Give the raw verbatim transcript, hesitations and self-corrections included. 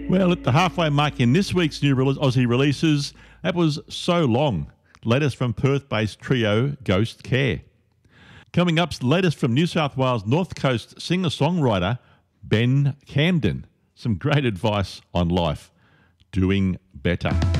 Well, at the halfway mark in this week's new release, Aussie releases, that was So Long, latest from Perth-based trio Ghost Care. Coming up, latest from New South Wales North Coast singer-songwriter Ben Camden. Some great advice on life. Doing better.